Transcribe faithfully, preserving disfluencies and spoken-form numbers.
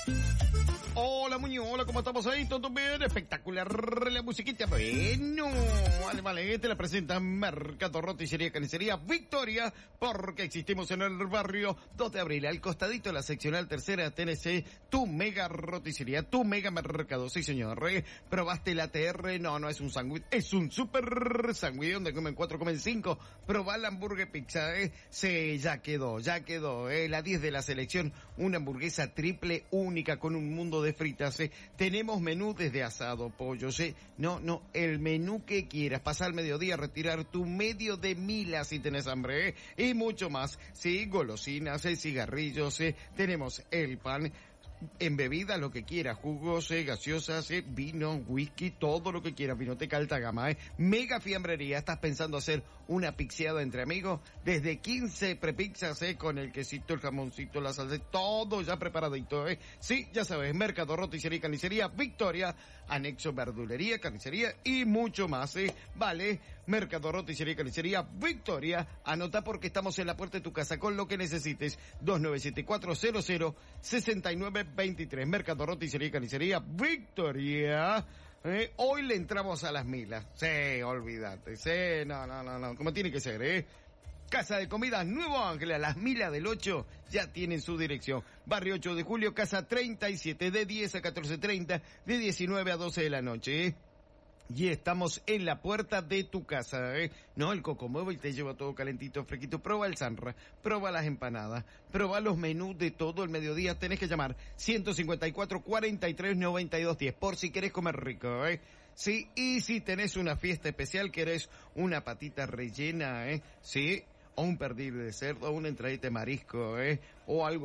Hola, Muñoz, hola, ¿cómo estamos ahí? ¿Todo bien? Espectacular la musiquita. Bueno, vale, vale, te la presenta Mercado Roticería Carnicería Victoria, porque existimos en el barrio dos de abril, al costadito de la seccional tercera T N C, tu mega roticería, tu mega mercado. Sí, señor, ¿eh? ¿Probaste la T R? No, no es un sándwich, es un super sándwich donde comen cuatro, comen cinco. Probá la hamburguesa pizza, ¿eh? Sí, ya quedó, ya quedó, ¿eh? La diez de la selección, una hamburguesa triple única con un mundo de fritas, ¿eh? Tenemos menú desde asado, pollo, ¿eh? No, no, el menú que quieras. Pasar al mediodía, retirar tu medio de mila si tenés hambre, ¿eh? Y mucho más, sí, golosinas, ¿eh? Cigarrillos, ¿eh? Tenemos el pan, en bebida lo que quieras, jugos, eh, gaseosas, eh, vino, whisky, todo lo que quieras, vinoteca alta gama, eh. Mega fiambrería, ¿estás pensando hacer una pixeada entre amigos? Desde quince prepizzas, eh, con el quesito, el jamoncito, la salsa, todo ya preparadito, eh. Sí, ya sabes, Mercado Roticería y Carnicería Victoria, anexo verdulería, carnicería y mucho más, eh. Vale, Mercado Roticería y Carnicería Victoria, anota porque estamos en la puerta de tu casa con lo que necesites. Dos nueve siete cuatro cero cero seis nueve veintitrés, Mercado Roticería y Carnicería Victoria. Eh, hoy le entramos a las milas. Sí, olvídate. Sí, no, no, no, no, como tiene que ser, eh. Casa de Comidas Nuevo Ángel, a las milas del ocho, ya tienen su dirección. Barrio ocho de julio, casa treinta y siete, de diez a catorce treinta, de diecinueve a doce de la noche, eh. Y estamos en la puerta de tu casa, ¿eh? No, el Cocomóvil te lleva todo calentito, fresquito. Prueba el Sanra, prueba las empanadas, prueba los menús de todo el mediodía. Tenés que llamar ciento cincuenta y cuatro, cuarenta y tres, noventa y dos, diez por si querés comer rico, ¿eh? Sí, y si tenés una fiesta especial, querés una patita rellena, ¿eh? Sí, o un perdido de cerdo, o una entradita de marisco, ¿eh? O algo